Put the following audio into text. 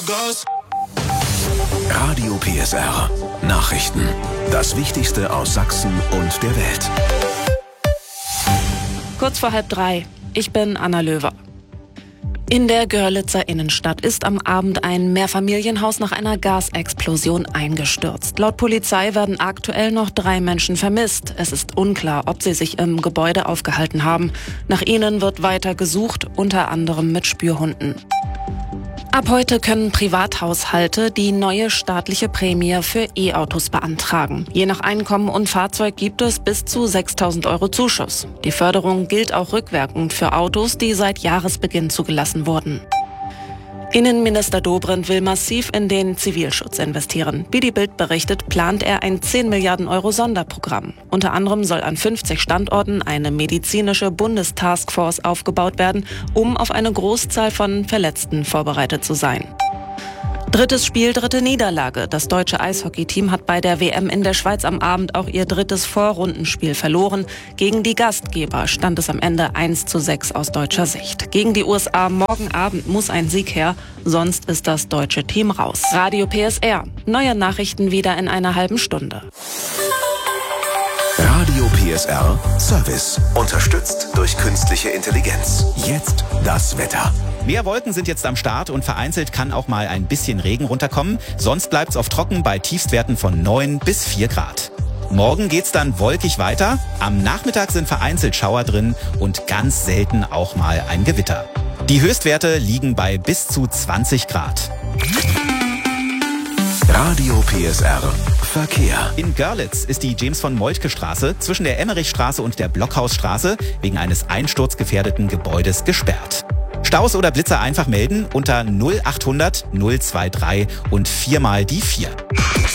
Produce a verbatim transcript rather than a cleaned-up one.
Radio P S R. Nachrichten. Das Wichtigste aus Sachsen und der Welt. Kurz vor halb drei. Ich bin Anna Löwer. In der Görlitzer Innenstadt ist am Abend ein Mehrfamilienhaus nach einer Gasexplosion eingestürzt. Laut Polizei werden aktuell noch drei Menschen vermisst. Es ist unklar, ob sie sich im Gebäude aufgehalten haben. Nach ihnen wird weiter gesucht, unter anderem mit Spürhunden. Ab heute können Privathaushalte die neue staatliche Prämie für E-Autos beantragen. Je nach Einkommen und Fahrzeug gibt es bis zu sechstausend Euro Zuschuss. Die Förderung gilt auch rückwirkend für Autos, die seit Jahresbeginn zugelassen wurden. Innenminister Dobrindt will massiv in den Zivilschutz investieren. Wie die Bild berichtet, plant er ein zehn Milliarden Euro Sonderprogramm. Unter anderem soll an fünfzig Standorten eine medizinische Bundestaskforce aufgebaut werden, um auf eine Großzahl von Verletzten vorbereitet zu sein. Drittes Spiel, dritte Niederlage. Das deutsche Eishockeyteam hat bei der W M in der Schweiz am Abend auch ihr drittes Vorrundenspiel verloren. Gegen die Gastgeber stand es am Ende eins zu sechs aus deutscher Sicht. Gegen die U S A morgen Abend muss ein Sieg her, sonst ist das deutsche Team raus. Radio P S R. Neue Nachrichten wieder in einer halben Stunde. Radio P S R Service. Unterstützt durch künstliche Intelligenz. Jetzt das Wetter. Mehr Wolken sind jetzt am Start und vereinzelt kann auch mal ein bisschen Regen runterkommen. Sonst bleibt es oft trocken bei Tiefstwerten von neun bis vier Grad. Morgen geht's dann wolkig weiter. Am Nachmittag sind vereinzelt Schauer drin und ganz selten auch mal ein Gewitter. Die Höchstwerte liegen bei bis zu zwanzig Grad. Radio P S R Verkehr. In Görlitz ist die James-von-Moltke-Straße zwischen der Emmerichstraße und der Blockhausstraße wegen eines einsturzgefährdeten Gebäudes gesperrt. Staus oder Blitzer einfach melden unter null achthundert null drei drei und viermal die vier.